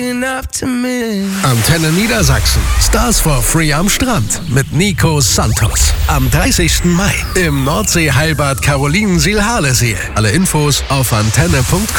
Antenne Niedersachsen. Stars for Free am Strand mit Nico Santos. Am 30. Mai im Nordsee-Heilbad Carolinensiel-Harleseel. Alle Infos auf antenne.com.